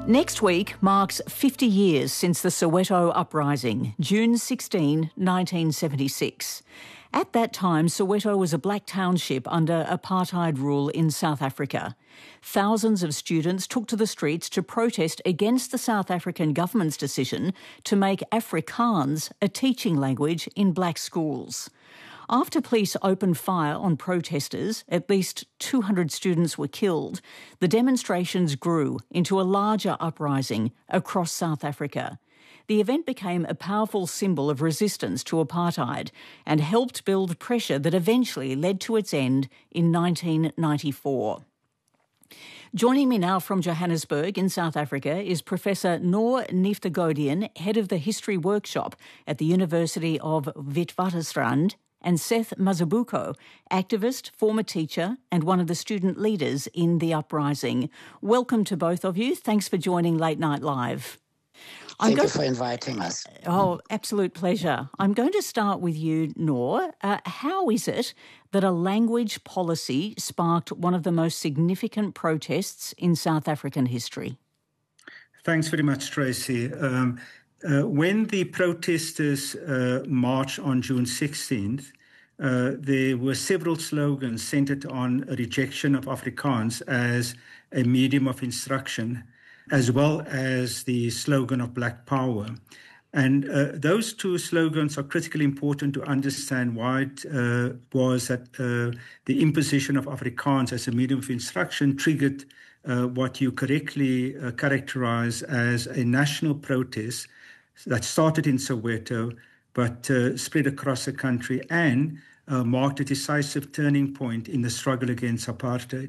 Next week marks 50 years since the Soweto uprising, June 16, 1976. At that time, Soweto was a black township under apartheid rule in South Africa. Thousands of students took to the streets to protest against the South African government's decision to make Afrikaans a teaching language in black schools. After police opened fire on protesters, at least 200 students were killed. The demonstrations grew into a larger uprising across South Africa. The event became a powerful symbol of resistance to apartheid and helped build pressure that eventually led to its end in 1994. Joining me now from Johannesburg in South Africa is Professor Noor Neeftegodian, head of the History Workshop at the University of Witwatersrand, and Seth Mazibuko, activist, former teacher and one of the student leaders in the uprising. Welcome to both of you. Thanks for joining Late Night Live. Thank you for inviting us. Oh, absolute pleasure. I'm going to start with you, Noor. How is it that a language policy sparked one of the most significant protests in South African history? Thanks very much, Tracy. When the protesters marched on June 16th, there were several slogans centered on a rejection of Afrikaans as a medium of instruction, as well as the slogan of Black Power. And those two slogans are critically important to understand why it was that the imposition of Afrikaans as a medium of instruction triggered what you correctly characterize as a national protest that started in Soweto, but spread across the country and marked a decisive turning point in the struggle against apartheid.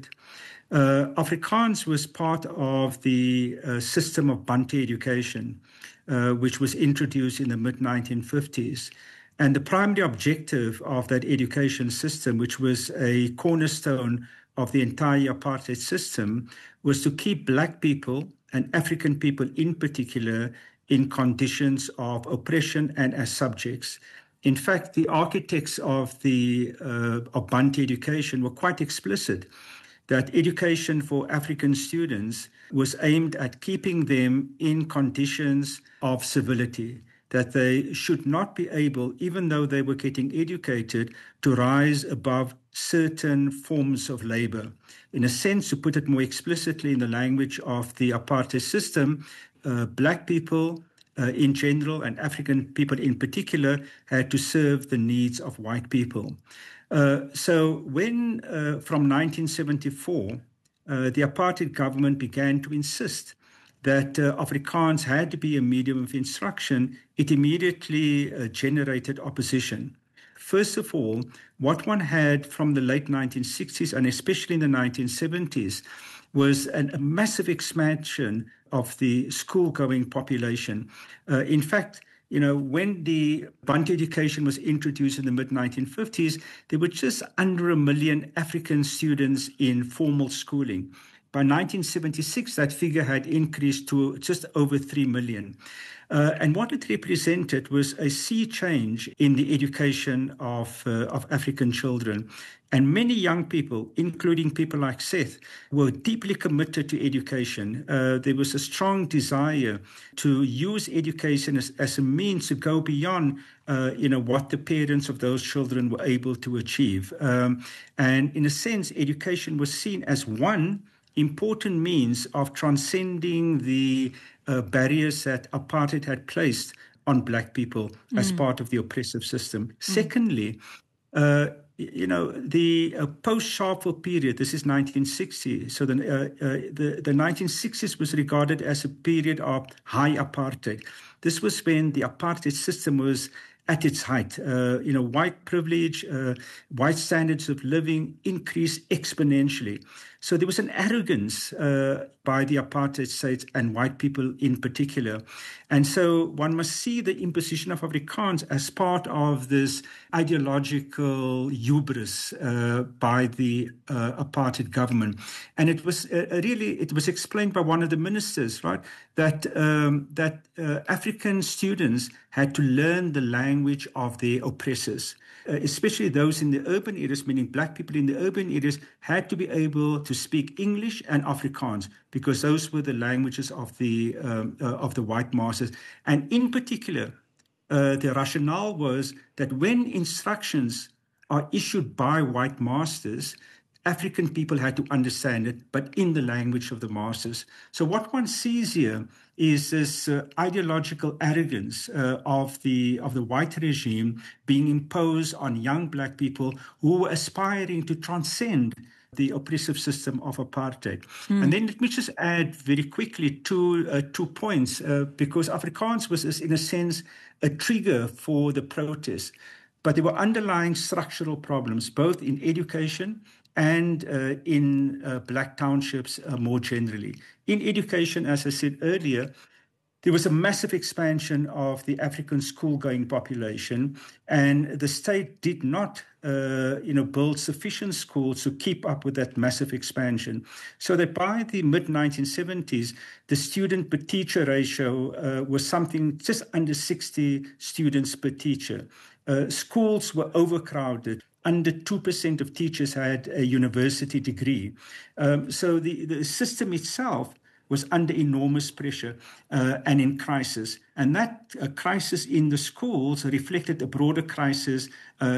Afrikaans was part of the system of Bantu education, which was introduced in the mid-1950s. And the primary objective of that education system, which was a cornerstone of the entire apartheid system, was to keep black people and African people in particular in conditions of oppression and as subjects. In fact, the architects of Bantu education were quite explicit that education for African students was aimed at keeping them in conditions of civility, that they should not be able, even though they were getting educated, to rise above certain forms of labor. In a sense, to put it more explicitly in the language of the apartheid system, black people in general and African people in particular had to serve the needs of white people. So when, from 1974, the apartheid government began to insist that Afrikaans had to be a medium of instruction, it immediately generated opposition. First of all, what one had from the late 1960s and especially in the 1970s was a massive expansion of the school-going population. In fact, when the Bantu education was introduced in the mid-1950s, there were just under 1 million African students in formal schooling. By 1976, that figure had increased to just over 3 million. And what it represented was a sea change in the education of African children. And many young people, including people like Seth, were deeply committed to education. There was a strong desire to use education as a means to go beyond, what the parents of those children were able to achieve. And in a sense, education was seen as one important means of transcending the barriers that apartheid had placed on black people as part of the oppressive system. Secondly, the post-Sharpeville period, this is 1960, so the 1960s was regarded as a period of high apartheid. This was when the apartheid system was at its height. White privilege, white standards of living increased exponentially. So there was an arrogance by the apartheid states and white people in particular. And so one must see the imposition of Afrikaans as part of this ideological hubris by the apartheid government. And it was it was explained by one of the ministers, right, that African students had to learn the language of their oppressors, especially those in the urban areas, meaning black people in the urban areas had to be able to speak English and Afrikaans because those were the languages of the white masters. And in particular, the rationale was that when instructions are issued by white masters, African people had to understand it, but in the language of the masters. So what one sees here is this ideological arrogance of the white regime being imposed on young black people who were aspiring to transcend the oppressive system of apartheid. And then let me just add very quickly two points, because Afrikaans was, in a sense, a trigger for the protests. But there were underlying structural problems, both in education and in black townships more generally. In education, as I said earlier, there was a massive expansion of the African school-going population, and the state did not build sufficient schools to keep up with that massive expansion. So that by the mid-1970s, the student per teacher ratio was something just under 60 students per teacher. Schools were overcrowded. Under 2% of teachers had a university degree. So the system itself was under enormous pressure and in crisis. And that crisis in the schools reflected a broader crisis,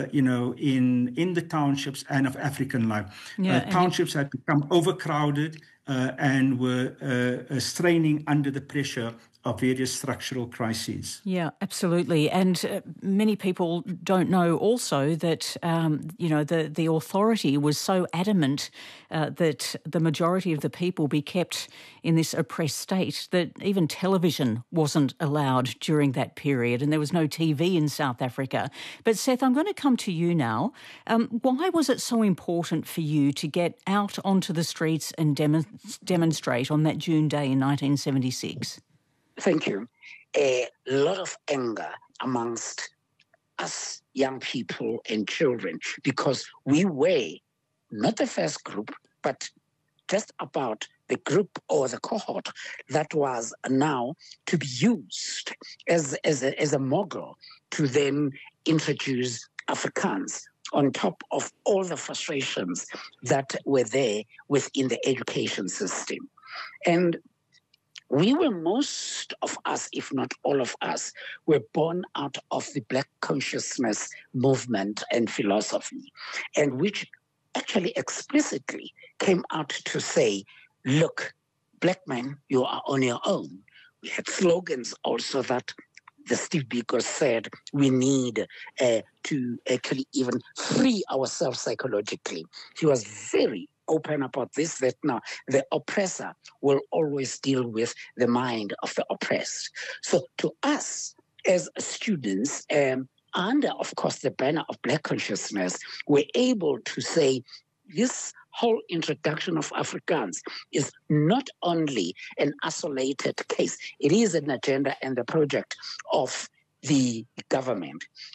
in the townships and of African life. Townships had become overcrowded and were straining under the pressure of various structural crises. Yeah, absolutely. And many people don't know also that, the authority was so adamant that the majority of the people be kept in this oppressed state that even television wasn't allowed during that period, and there was no TV in South Africa. But Seth, I'm going to come to you now. Why was it so important for you to get out onto the streets and demonstrate on that June day in 1976? Thank you. A lot of anger amongst us young people and children, because we were not the first group, but just about the group or the cohort that was now to be used as a model to then introduce Afrikaans on top of all the frustrations that were there within the education system. And we were, most of us, if not all of us, were born out of the Black consciousness movement and philosophy, and which actually explicitly came out to say, look, black men, you are on your own. We had slogans also that the Steve Biko said we need to actually even free ourselves psychologically. He was very open about this, that now the oppressor will always deal with the mind of the oppressed. So to us as students, under, of course, the banner of Black consciousness, we're able to say this whole introduction of Afrikaans is not only an isolated case, it is an agenda and the project of the government.